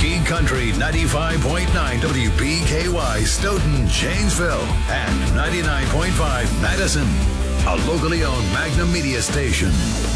King Country 95.9 WBKY Stoughton, Janesville, and 99.5 Madison. A locally owned Magnum Media station.